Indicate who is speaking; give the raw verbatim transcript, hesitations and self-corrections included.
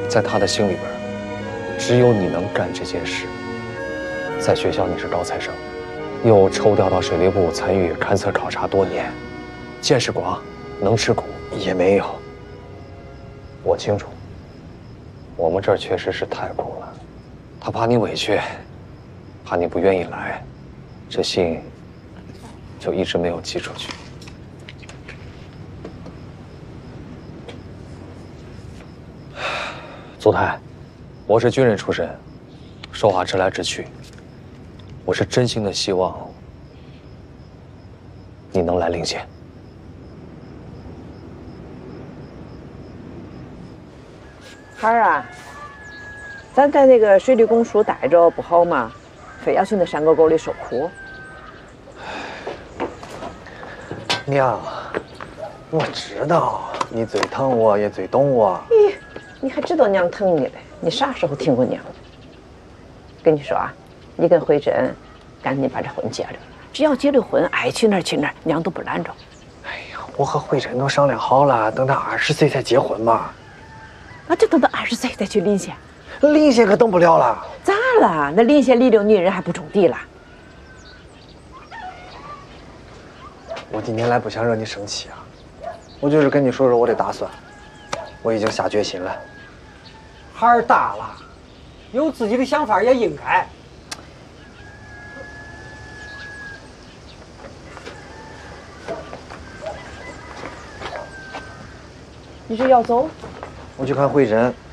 Speaker 1: 在他的心里边，只有你能干这件事。在学校你是高材生，又抽调到水利部参与勘测考察多年，见识广，能吃苦。
Speaker 2: 也没有。
Speaker 1: 我清楚，我们这儿确实是太苦了。他怕你委屈，怕你不愿意来，这信就一直没有寄出去。祖台，我是军人出身，说话直来直去。我是真心的希望你能来领衔。
Speaker 3: 孩儿啊，咱在那个水利公署待着不好吗？非要去那山沟沟里受苦。
Speaker 2: 娘，我知道你最疼我，也最懂我。
Speaker 3: 咦，你还知道娘疼你嘞？你啥时候听过娘？跟你说啊，你跟慧珍赶紧把这婚结了。只要结了婚，爱去哪儿去哪儿，娘都不拦着。
Speaker 2: 哎呀，我和慧珍都商量好了，等她二十岁才结婚嘛。
Speaker 3: 那就等到二十岁再去临县。
Speaker 2: 临县可等不了了。
Speaker 3: 咋了？那临县离了女人还不种地了？
Speaker 2: 我今天来不想惹你生气啊，我就是跟你说说我的打算。我已经下决心了。
Speaker 4: 孩儿大了，有自己的想法也应该。
Speaker 3: 你这要走？
Speaker 2: 我去看慧珍。